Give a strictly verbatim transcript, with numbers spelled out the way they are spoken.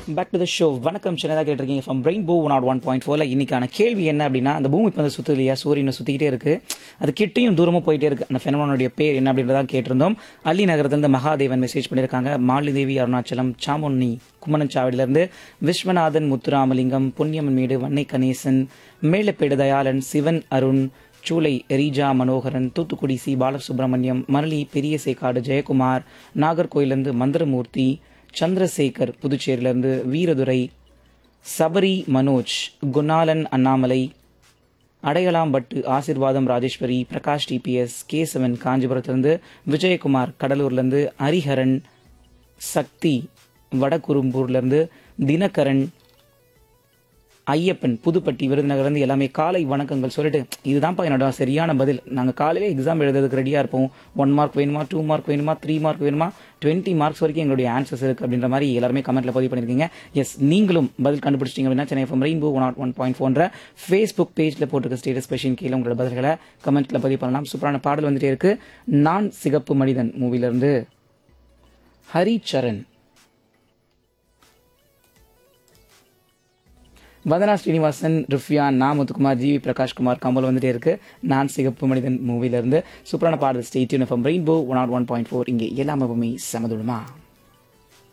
Back to the show. வணக்கம், சின்னதாக கேட்டிருக்கீங்க from rainbow not one point ஃபோரில். இன்னைக்கான கேள்வி என்ன அப்படின்னா, அந்த பூமி இப்போ வந்து சுற்று இல்லையா, சூரியனை சுற்றிக்கிட்டே இருக்குது, அது கிட்டையும் தூரமாக போயிட்டே இருக்குது. அந்த ஃபெனோமனுடைய பேர் என்ன அப்படின்றதான் கேட்டிருந்தோம். அள்ளி நகரத்திலிருந்து மகாதேவன் மெசேஜ் பண்ணியிருக்காங்க. மாலிதேவி அருணாச்சலம், சாமுன்னி கும்மனச்சாவடியிலேருந்து விஸ்வநாதன், முத்துராமலிங்கம், பொன்னியம்மன் மேடு, வன்னை கணேசன், மேலப்பேடு தயாளன், சிவன் அருண், சூளை ரீஜா மனோகரன், தூத்துக்குடி சி பாலசுப்ரமணியம், மரளி பெரிய சேக்காடு ஜெயக்குமார், நாகர்கோயிலிருந்து மந்திரமூர்த்தி, சந்திரசேகர் புதுச்சேரியிலிருந்து வீரதுரை, சபரி மனோஜ், குணாலன் அண்ணாமலை, அடையலாம்பட்டு ஆசிர்வாதம் ராஜேஸ்வரி, பிரகாஷ் டிபிஎஸ், கேசவன் காஞ்சிபுரத்திலிருந்து, விஜயகுமார் கடலூர்லேருந்து, ஹரிஹரன், சக்தி வடகுரும்பூர்லேருந்து, தினகரன், ஐயப்பன் புதுப்பட்டி விருதுநகர்லேருந்து எல்லாமே காலை வணக்கங்கள் சொல்லிட்டு, இதுதான்ப்பா என்னோட சரியான பதில். நாங்கள் காலையிலே எக்ஸாம் எழுதுறதுக்கு ரெடியாக இருப்போம். ஒன் மார்க் வேணுமா, டூ மார்க் வேணுமா, த்ரீ மார்க் வேணுமா, டுவெண்ட்டி மார்க்ஸ் வரைக்கும் எங்களுடைய ஆன்சர்ஸ் இருக்குது அப்படின்ற மாதிரி எல்லாருமே கமெண்ட்டில் பதிவு பண்ணியிருக்கீங்க. எஸ், நீங்களும் பதில் கண்டுபிடிச்சிட்டிங்க அப்படின்னா Chennai FM rainbow not one point ஃபோன்ற Facebook பேஜில் போட்டிருக்க ஸ்டேட்டஸ் ஸ்பெஷன் கீழே உங்களோட பதில்களை கமெண்ட்டில் பதிவு பண்ணலாம். சூப்பரான பாடல் வந்துட்டே இருக்கு. நான் சிகப்பு மனிதன் மூவிலிருந்து ஹரிச்சரண், வதனா ஸ்ரீனிவாசன், ரிஃபியான், நா முத்துக்குமார், ஜிவி பிரகாஷ்குமார் கமல் வந்துட்டே இருக்கு. நான் சிகப்பு மனிதன் மூவிலிருந்து சூப்பரான பாடல். Stay tune FM rainbow not one point four. இங்கே எல்லாமே சமதுடுமா.